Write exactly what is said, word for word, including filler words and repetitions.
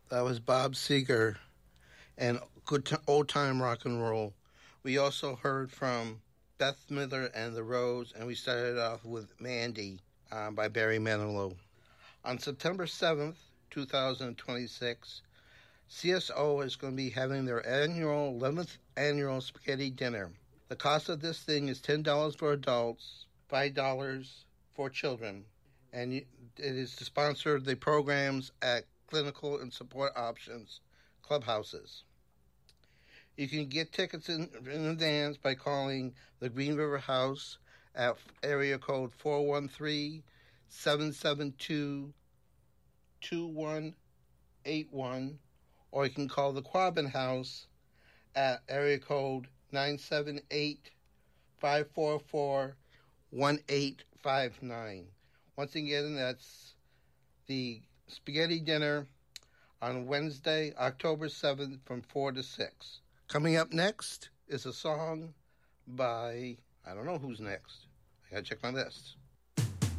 That was Bob Seger and good t- old time rock and roll. We also heard from Beth Miller and the Rose, and we started off with Mandy uh, by Barry Manilow. On September seventh, twenty twenty-six, C S O is going to be having their annual eleventh annual spaghetti dinner. The cost of this thing is ten dollars for adults, five dollars for children, and it is to sponsor the programs at clinical and support options clubhouses. You can get tickets in, in advance by calling the Green River House at area code four one three, seven seven two, two one eight one, or you can call the Quabbin House at area code nine seven eight, five four four, one eight five nine. Once again, that's the spaghetti dinner on Wednesday, October seventh from four to six. Coming up next is a song by, I don't know who's next. I gotta check my list.